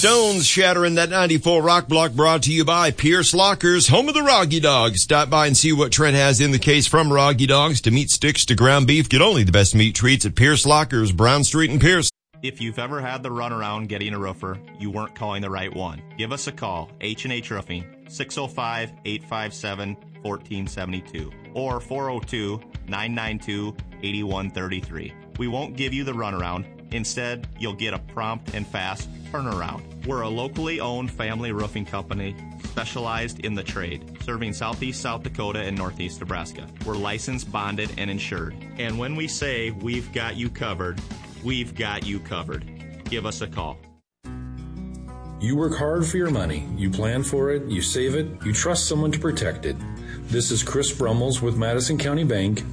Stones shattering that 94 rock block, brought to you by Pierce Lockers, home of the Roggy Dogs. Stop by and see what Trent has in the case from Roggy Dogs. To meat sticks to ground beef, get only the best meat treats at Pierce Lockers, Brown Street and Pierce. If you've ever had the runaround getting a roofer, you weren't calling the right one. Give us a call, H&H Roofing, 605-857-1472 or 402-992-8133. We won't give you the runaround. Instead, you'll get a prompt and fast turnaround. We're a locally owned family roofing company specialized in the trade, serving southeast South Dakota and northeast Nebraska. We're licensed, bonded, and insured. And when we say we've got you covered, we've got you covered. Give us a call. You work hard for your money. You plan for it. You save it. You trust someone to protect it. This is Chris Brummels with Madison County Bank,